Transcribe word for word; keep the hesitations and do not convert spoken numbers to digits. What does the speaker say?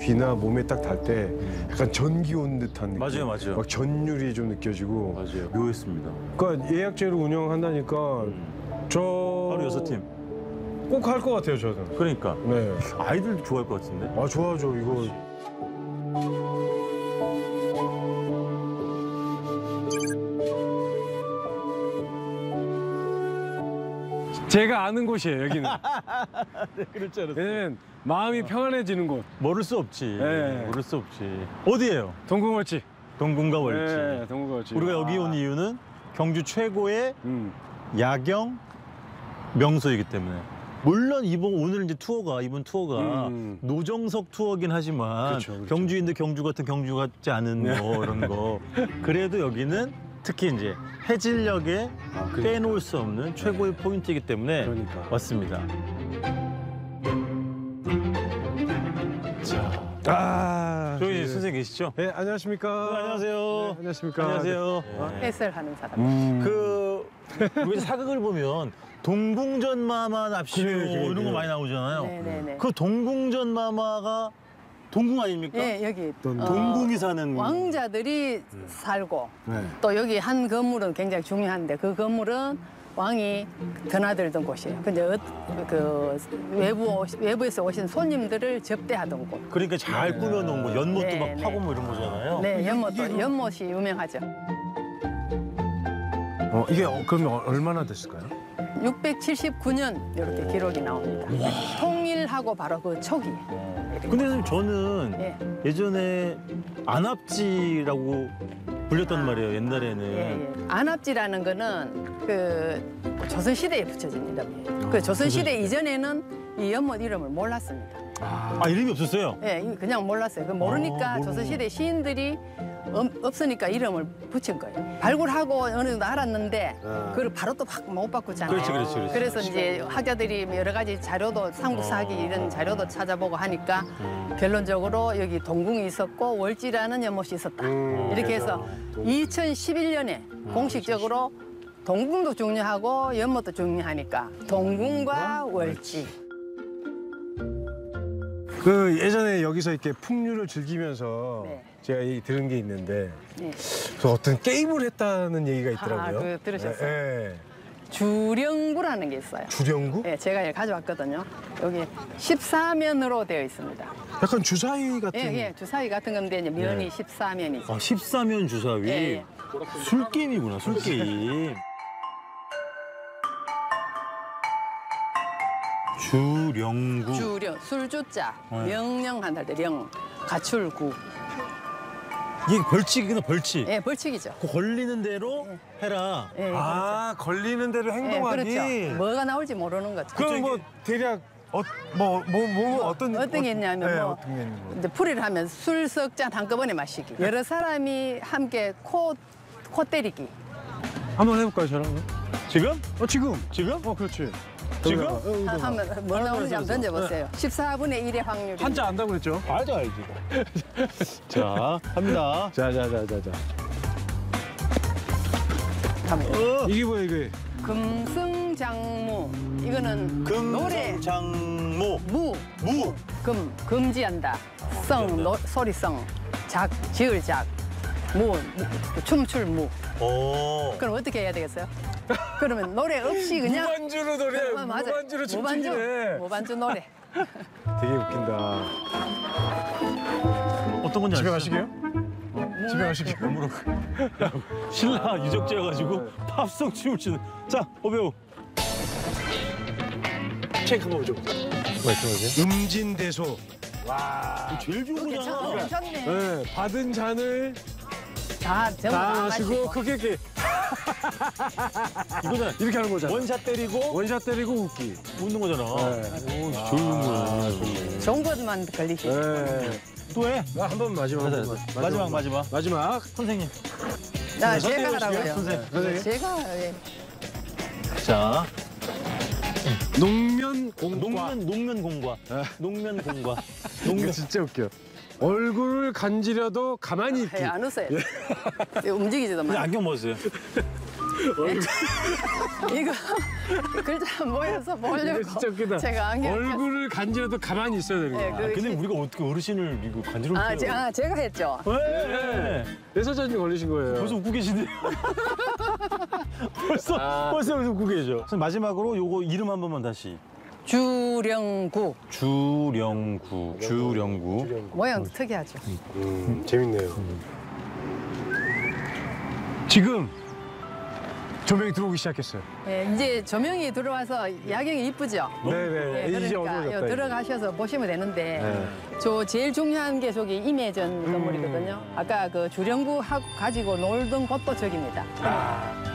귀나 몸에 딱 닿을 때 약간 전기 온 듯한 느낌. 맞아요, 맞아요. 막 전율이 좀 느껴지고. 맞아요. 묘했습니다. 그러니까 예약제로 운영한다니까 음. 저 하루 여섯 팀. 꼭 할 것 같아요, 저는. 그러니까 네. 아이들도 좋아할 것 같은데. 아, 좋아하죠, 이거. 제가 아는 곳이에요, 여기는. 네, 그렇지 않았어요. 왜냐면 마음이 평안해지는 곳. 모를 수 없지. 네. 모를 수 없지. 어디예요? 동궁월지. 동궁과 월지. 네, 동궁월지. 우리가 아. 여기 온 이유는 경주 최고의 음. 야경 명소이기 때문에. 물론 이번 오늘 이제 투어가 이번 투어가 음. 노정석 투어긴 하지만 그렇죠, 그렇죠. 경주인데 경주 같은 경주 같지 않은 뭐 이런 거. 그래도 여기는 특히 이제 해질녘에 아, 그러니까. 빼놓을 수 없는 최고의 포인트이기 때문에 그러니까. 왔습니다. 자, 아, 저희 네. 선생님 계시죠? 네, 안녕하십니까. 네, 안녕하세요. 네, 안녕하십니까. 안녕하세요. 네. 해설하는 사람. 음. 그 우리 사극을 보면 동궁전마마 납시오 그래, 그래, 이런 거 그래. 많이 나오잖아요. 네네네. 그 동궁전마마가 동궁 아닙니까? 예, 여기 어떤 어, 동궁이 사는 왕자들이 살고 네. 또 여기 한 건물은 굉장히 중요한데 그 건물은 왕이 드나들던 곳이에요. 근데 어, 그 외부 외부에서 오신 손님들을 접대하던 곳. 그러니까 잘 꾸며놓은 거 연못도 네, 막 네. 파고 뭐 이런 거잖아요. 네, 연못도 연못이 유명하죠. 어, 이게 어, 그러면 어- 얼마나 됐을까요? 육백칠십구 년 이렇게 기록이 나옵니다. 통일하고 바로 그 초기. 근데 선생님 저는 예, 예전에 안압지라고 불렸단 아. 말이에요. 옛날에는. 예, 예. 안압지라는 거는 그 조선 시대에 붙여진 이름이에요. 그 조선 시대 이전에는 이 연못 이름을 몰랐습니다. 아 이름이 없었어요? 예, 이- 그냥 몰랐어요. 그 모르니까 아, 조선 시대 시인들이 없, 없으니까 이름을 붙인 거예요. 발굴하고 어느 정도 알았는데 아. 그걸 바로 또 못 바꾸잖아요. 그렇지, 그렇지, 그렇지. 그래서 이제 학자들이 여러 가지 자료도 삼국사기 어. 이런 자료도 찾아보고 하니까 음. 결론적으로 여기 동궁이 있었고 월지라는 연못이 있었다. 음, 이렇게 해서 이천십일 년에 공식적으로 동궁도 중요하고 연못도 중요하니까 동궁과 월지. 그 예전에 여기서 이렇게 풍류를 즐기면서 네. 제가 이 들은 게 있는데 네. 그 어떤 게임을 했다는 얘기가 있더라고요. 아, 그 들으셨어요? 네, 네. 주령구라는 게 있어요. 주령구? 네, 제가 여기 가져왔거든요. 여기 십사 면으로 되어 있습니다. 약간 주사위 같은. 예, 예, 주사위 같은 건데 이제 면이 네. 십사 면이죠. 아 십사 면 주사위. 예, 예. 술게임이구나 술게임. 주령구. 주령, 술주자, 네. 명령한다 때 령, 가출구. 이게 벌칙이구나 벌칙. 예, 벌칙이죠. 그 걸리는 대로 해라. 예, 아, 걸리는 대로 그렇죠. 예, 행동하기. 그렇죠. 뭐가 나올지 모르는 거죠. 그럼 뭐 대략 어, 뭐, 뭐, 뭐, 어떤 어떤 게 있냐면 네, 뭐 어떤 게 있는 거. 이제 풀이를 하면 술 석 잔 한꺼번에 마시기. 여러 사람이 함께 코, 코 때리기. 한번 해볼까요, 저랑? 지금? 어, 지금. 지금? 어, 그렇지. 지금? 어, 어, 하- 하면 뭐 나오는지 한번 던져보세요. 십사분의 일의 확률이. 한자 안다고 그랬죠? 알죠 알지. 자 합니다. 자, 자, 자, 자, 자. 갑니다. 어. 이게 뭐야, 이게? 금승장무. 이거는 노래. 금장모. 무. 무. 금. 금지한다. 성. 노, 소리성. 작. 지을 작. 무. 무, 춤출 무. 오. 그럼 어떻게 해야 되겠어요? 그러면 노래 없이 그냥. 무반주로 노래, 아, 맞아요. 무반주로 무반주. 춤추기네. 무반주 노래. 되게 웃긴다. 어떤 건지 집에 아시죠? 가시게요? 집에 가시게요? 몸으로 신라 유적지여가지고 팝송 춤을 추는. 자 오배우. 체크 한번 보죠. 말씀하세요. 음진대소. 제일 좋은 괜찮아. 거잖아. 괜찮네. 네, 받은 잔을 다 전부 다 다 마시고 마시고. 크게 이렇게 이거는 이렇게 하는 거잖아. 원샷 때리고 원샷 때리고 웃기. 웃는 거잖아. 네. 오, 좋은 거야. 좋은 것만 걸리시죠. 네. 또 해? 아, 한번 마지막. 한 맞아, 번만. 마지막 마지막. 마지막. 선생님. 자, 선생님 제가 해보시게요, 하라고요. 선생님. 선생님. 제가 예. 자 농면 공과. 농면 농면 공과. 농면 공과. 이거 농면. 진짜 웃겨. 얼굴을 간지려도 가만히 있기. 예, 안 웃어요. 예, 움직이지도 그냥 마. 안경 벗으세요. 이거 글자 모여서 보려고 이거 진짜 웃기다. 제가 안경 얼굴을 간지라도 가만히 있어야 되는 네, 거야. 그- 근데 우리가 어떻게 어르신을 이거 간지럽게 아, 해요? 제, 아 제가 했죠. 왜? 내 사장님 걸리신 거예요. 벌써 웃고 계신데요? 벌써 아. 벌써 여기서 웃고 계셔. 선생님, 마지막으로 요거 이름 한 번만 다시. 주령구 주령구. 주령구. 모양도 특이하죠. 음, 재밌네요. 음. 지금 조명이 들어오기 시작했어요. 예, 이제 조명이 들어와서 야경이 이쁘죠. 네네. 예, 이제 그러니까 어두워졌다. 요 이제. 들어가셔서 보시면 되는데 네. 저 제일 중요한 게 저기 임해전 건물이거든요. 아까 그 주령구 하고 가지고 놀던 곳도 저기입니다. 아,